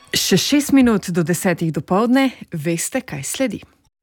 Še 6 minut do 10 dopoldne, veste, kaj sledi.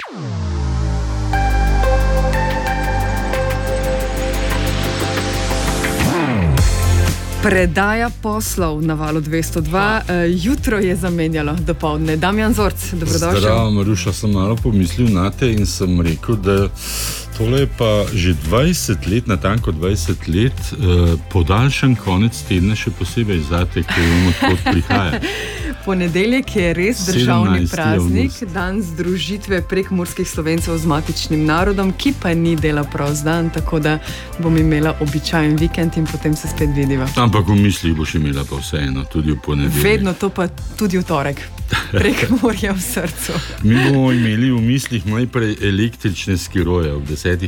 Predaja poslov na Valu 202. Jutro je zamenjalo dopoldne. Damjan Zorc, dobrodošel. Zdravo, Maruša, sem malo pomislil na te in sem rekel, da tole je pa že 20 let, natanko 20 let, podaljšan konec tedna, še posebej zate, ki vemo, odkot prihaja. Ponedeljek je res državni praznik, dan združitve prekmurskih Slovencev z matičnim narodom, ki pa ni dela prost dan, tako da bom imela običajen vikend in potem se spet vidiva. Ampak v mislih boš imela pa vseeno, tudi v ponedeljek. Vedno to pa tudi v torek. Prekmurja v srcu. Mi bomo imeli v mislih najprej električne skiroje ob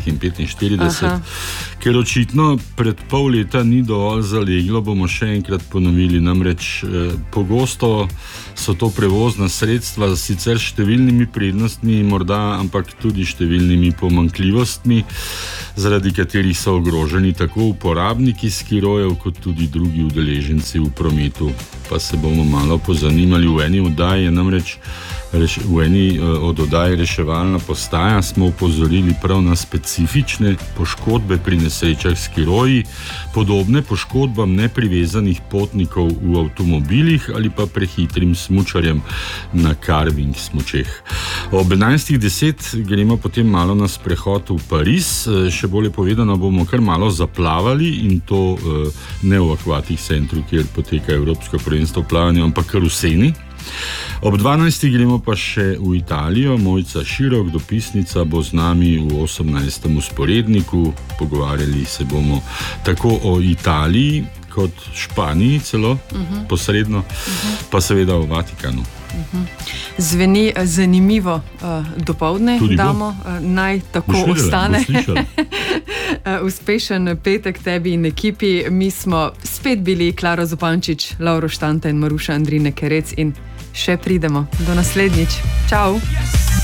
10:45, ker očitno pred pol leta ni dovolj zaleglo, bomo še enkrat ponovili. Namreč pogosto so to prevozna sredstva s sicer številnimi prednostmi, morda, ampak tudi številnimi pomanjkljivostmi, zaradi katerih so ogroženi tako uporabniki skirojev, kot tudi drugi udeleženci v prometu. Pa se bomo malo pozanimali. V eni oddaji je namreč v eni od oddaj Reševalna postaja smo opozorili prav na specifične poškodbe pri nesrečah s skiroji, podobne poškodbam neprivezanih potnikov v avtomobilih ali pa prehitrim smučarjem na carving smučeh. Ob 11:10 gremo potem malo na sprehod v Pariz, še bolje povedano bomo kar malo zaplavali in to ne v Aquatic Centru, kjer poteka Evropsko prvenstvo v plavanju, ampak kar v Seni. Ob 12. gremo pa še v Italijo. Mojca Širok, dopisnica, bo z nami v 18. vzporedniku. Pogovarjali se bomo tako o Italiji kot Španiji celo, posredno, pa seveda o Vatikanu. Zveni zanimivo dopoldne, damo, naj tako ostane. Uspešen petek tebi in ekipi. Mi smo spet bili Klara Zupančič, Lauro Štanta in Maruša Andrine Kerec in še pridemo. Do naslednjič. Čau!